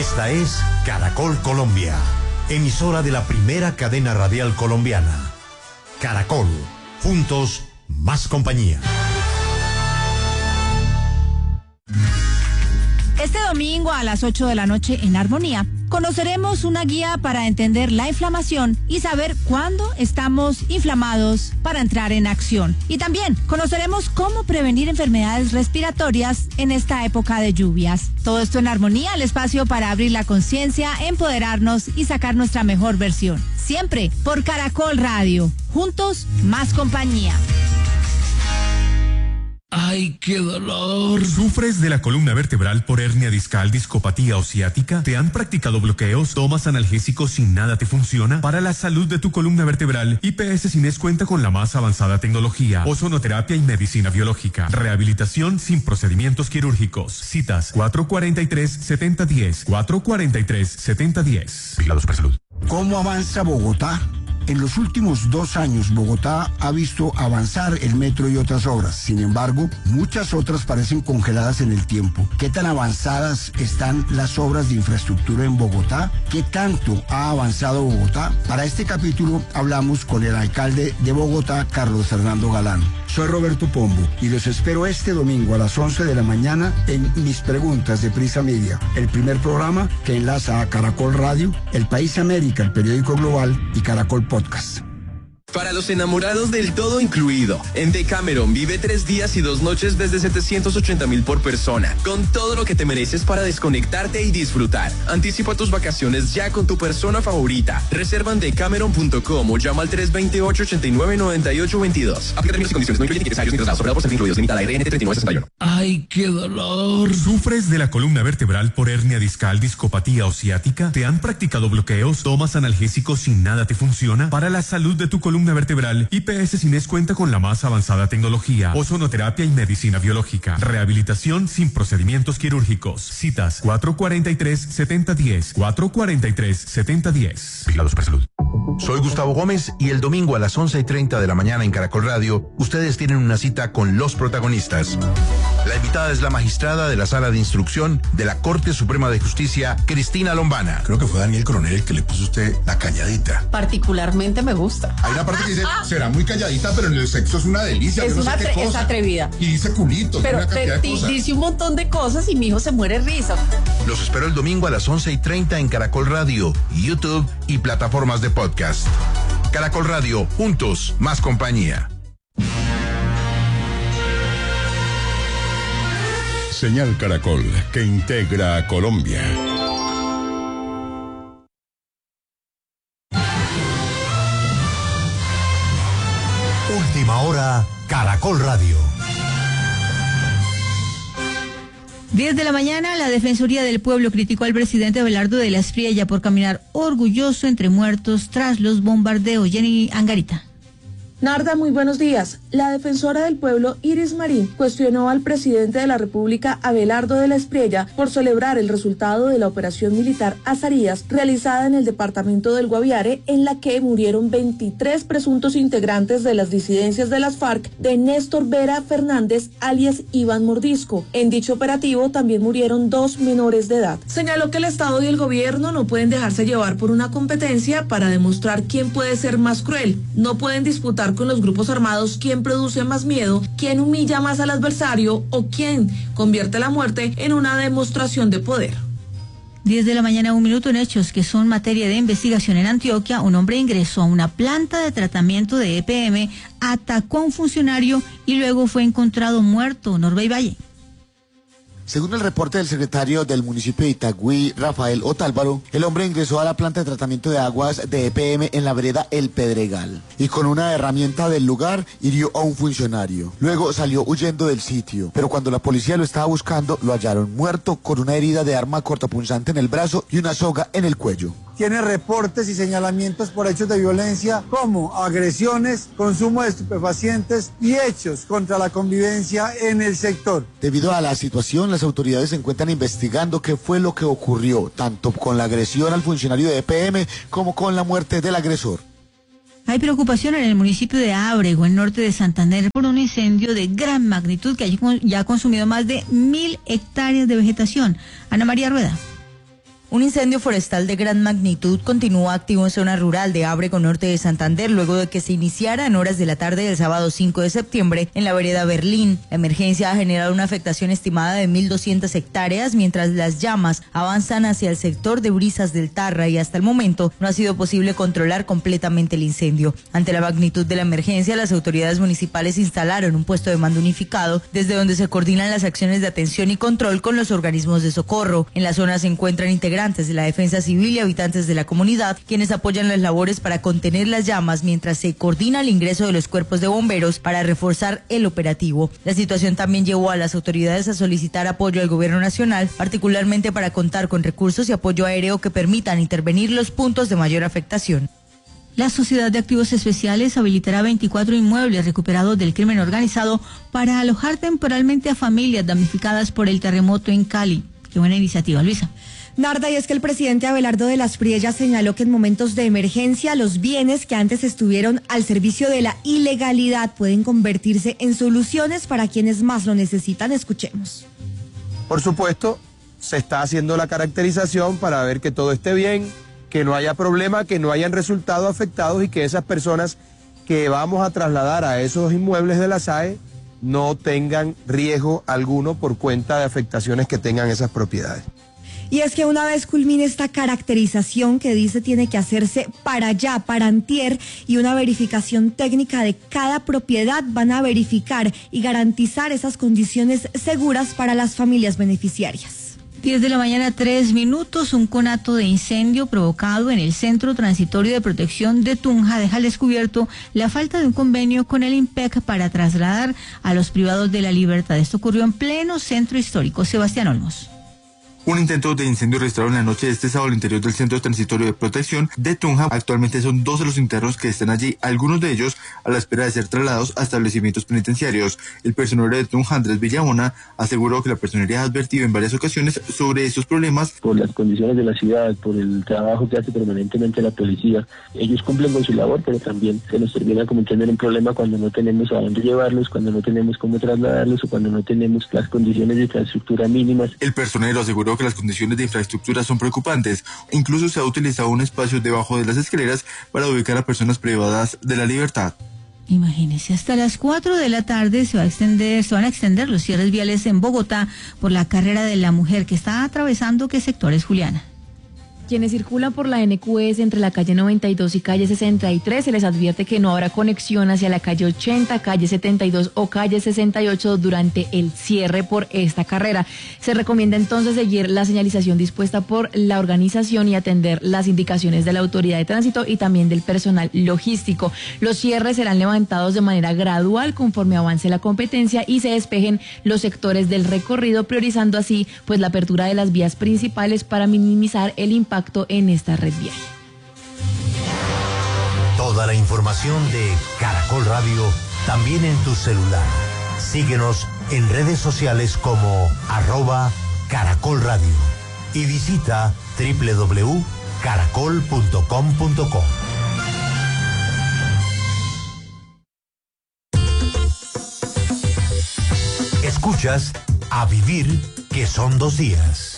Esta es Caracol Colombia, emisora de la primera cadena radial colombiana. Caracol, juntos, más compañía. Este domingo a las 8 de la noche en Armonía conoceremos una guía para entender la inflamación y saber cuándo estamos inflamados para entrar en acción. Y también conoceremos cómo prevenir enfermedades respiratorias en esta época de lluvias. Todo esto en Armonía, el espacio para abrir la conciencia, empoderarnos y sacar nuestra mejor versión. Siempre por Caracol Radio. Juntos, más compañía. ¡Ay, qué dolor! ¿Sufres de la columna vertebral por hernia discal, discopatía o ciática? ¿Te han practicado bloqueos? ¿Tomas analgésicos y nada te funciona? Para la salud de tu columna vertebral, IPS Cines cuenta con la más avanzada tecnología, ozonoterapia y medicina biológica. Rehabilitación sin procedimientos quirúrgicos. Citas 443-7010. 443-7010. Vigilado Supersalud. ¿Cómo avanza Bogotá? En los últimos 2 años, Bogotá ha visto avanzar el metro y otras obras. Sin embargo, muchas otras parecen congeladas en el tiempo. ¿Qué tan avanzadas están las obras de infraestructura en Bogotá? ¿Qué tanto ha avanzado Bogotá? Para este capítulo hablamos con el alcalde de Bogotá, Carlos Fernando Galán. Soy Roberto Pombo y los espero este domingo a las 11 de la mañana en Mis Preguntas de Prisa Media, el primer programa que enlaza a Caracol Radio, El País América, el periódico global y Caracol Podcast. Para los enamorados del todo incluido, en Decameron vive 3 días y 2 noches desde 780,000 por persona, con todo lo que te mereces para desconectarte y disfrutar. Anticipa tus vacaciones ya con tu persona favorita. Reserva en decameron.com o llama al 328-89-9822. Aplica términos y condiciones, no incluye tickets aéreos ni traslados, sobrado por ser incluidos, limitada RNT 3961. ¡Ay, qué dolor! ¿Sufres de la columna vertebral por hernia discal, discopatía o ciática? ¿Te han practicado bloqueos? ¿Tomas analgésicos y nada te funciona? Para la salud de tu columna vertebral, IPS Cines cuenta con la más avanzada tecnología, ozonoterapia y medicina biológica. Rehabilitación sin procedimientos quirúrgicos. Citas 443-7010. 443-7010. Vigilado Supersalud. Soy Gustavo Gómez y el domingo a las 11:30 de la mañana en Caracol Radio, ustedes tienen una cita con los protagonistas. La invitada es la magistrada de la Sala de Instrucción de la Corte Suprema de Justicia, Cristina Lombana. Creo que fue Daniel Coronel el que le puso a usted la calladita. Particularmente me gusta. Hay una parte que dice, será muy calladita, pero en el sexo es una delicia. Es, es atrevida. Y dice culito, pero una cantidad de cosas. Dice un montón de cosas y mi hijo se muere risa. Los espero el domingo a las 11:30 en Caracol Radio, YouTube y plataformas de podcast. Caracol Radio, juntos, más compañía. Señal Caracol, que integra a Colombia. Última hora, Caracol Radio. 10 de la mañana, la Defensoría del Pueblo criticó al presidente Abelardo de la Espriella por caminar orgulloso entre muertos tras los bombardeos. Jenny Angarita. Narda, muy buenos días. La defensora del pueblo, Iris Marín, cuestionó al presidente de la República, Abelardo de la Espriella, por celebrar el resultado de la operación militar Azarías, realizada en el departamento del Guaviare, en la que murieron 23 presuntos integrantes de las disidencias de las FARC de Néstor Vera Fernández, alias Iván Mordisco. En dicho operativo también murieron 2 menores de edad. Señaló que el Estado y el gobierno no pueden dejarse llevar por una competencia para demostrar quién puede ser más cruel. No pueden disputar con los grupos armados quién produce más miedo, quién humilla más al adversario o quién convierte la muerte en una demostración de poder. 10 de la mañana, 1 minuto. En hechos que son materia de investigación en Antioquia, un hombre ingresó a una planta de tratamiento de EPM, atacó a un funcionario y luego fue encontrado muerto. Norbey Valle. Según el reporte del secretario del municipio de Itagüí, Rafael Otálvaro, el hombre ingresó a la planta de tratamiento de aguas de EPM en la vereda El Pedregal y con una herramienta del lugar hirió a un funcionario. Luego salió huyendo del sitio, pero cuando la policía lo estaba buscando, lo hallaron muerto con una herida de arma cortopunzante en el brazo y una soga en el cuello. Tiene reportes y señalamientos por hechos de violencia como agresiones, consumo de estupefacientes y hechos contra la convivencia en el sector. Debido a la situación, las autoridades se encuentran investigando qué fue lo que ocurrió, tanto con la agresión al funcionario de EPM como con la muerte del agresor. Hay preocupación en el municipio de Ábrego, en norte de Santander, por un incendio de gran magnitud que ya ha consumido más de 1.000 hectáreas de vegetación. Ana María Rueda. Un incendio forestal de gran magnitud continúa activo en zona rural de Ábrego, norte de Santander, luego de que se iniciara en horas de la tarde del sábado 5 de septiembre en la vereda Berlín. La emergencia ha generado una afectación estimada de 1.200 hectáreas, mientras las llamas avanzan hacia el sector de Brisas del Tarra y hasta el momento no ha sido posible controlar completamente el incendio. Ante la magnitud de la emergencia, las autoridades municipales instalaron un puesto de mando unificado desde donde se coordinan las acciones de atención y control con los organismos de socorro. En la zona se encuentran integrantes de la Defensa Civil y habitantes de la comunidad, quienes apoyan las labores para contener las llamas mientras se coordina el ingreso de los cuerpos de bomberos para reforzar el operativo. La situación también llevó a las autoridades a solicitar apoyo al gobierno nacional, particularmente para contar con recursos y apoyo aéreo que permitan intervenir los puntos de mayor afectación. La Sociedad de Activos Especiales habilitará 24 inmuebles recuperados del crimen organizado para alojar temporalmente a familias damnificadas por el terremoto en Cali. Qué buena iniciativa, Luisa. Narda, y es que el presidente Abelardo de la Espriella señaló que en momentos de emergencia los bienes que antes estuvieron al servicio de la ilegalidad pueden convertirse en soluciones para quienes más lo necesitan. Escuchemos. Por supuesto, se está haciendo la caracterización para ver que todo esté bien, que no haya problema, que no hayan resultados afectados y que esas personas que vamos a trasladar a esos inmuebles de la SAE no tengan riesgo alguno por cuenta de afectaciones que tengan esas propiedades. Y es que una vez culmine esta caracterización que dice tiene que hacerse para allá, para antier, y una verificación técnica de cada propiedad, van a verificar y garantizar esas condiciones seguras para las familias beneficiarias. 10 de la mañana, 3 minutos, un conato de incendio provocado en el Centro Transitorio de Protección de Tunja deja al descubierto la falta de un convenio con el IMPEC para trasladar a los privados de la libertad. Esto ocurrió en pleno centro histórico. Sebastián Olmos. Un intento de incendio registrado en la noche de este sábado al interior del Centro Transitorio de Protección de Tunja. Actualmente son 12 los internos que están allí, algunos de ellos a la espera de ser trasladados a establecimientos penitenciarios. El personero de Tunja, Andrés Villabona, aseguró que la personería ha advertido en varias ocasiones sobre estos problemas. Por las condiciones de la ciudad, por el trabajo que hace permanentemente la policía, ellos cumplen con su labor, pero también se nos termina como tener un problema cuando no tenemos a dónde llevarlos, cuando no tenemos cómo trasladarlos o cuando no tenemos las condiciones de infraestructura mínimas. El personero aseguró que las condiciones de infraestructura son preocupantes. Incluso se ha utilizado un espacio debajo de las escaleras para ubicar a personas privadas de la libertad. Imagínense, hasta las 4 de la tarde se van a extender los cierres viales en Bogotá por la carrera de la mujer que está atravesando qué sectores, Juliana. Quienes circulan por la NQS entre la calle 92 y calle 63 se les advierte que no habrá conexión hacia la calle 80, calle 72 o calle 68 durante el cierre por esta carrera. Se recomienda entonces seguir la señalización dispuesta por la organización y atender las indicaciones de la autoridad de tránsito y también del personal logístico. Los cierres serán levantados de manera gradual conforme avance la competencia y se despejen los sectores del recorrido, priorizando así pues la apertura de las vías principales para minimizar el impacto en esta red vial. Toda la información de Caracol Radio también en tu celular. Síguenos en redes sociales como @Caracol Radio y visita www.caracol.com.co. Escuchas A Vivir, que son 2 días.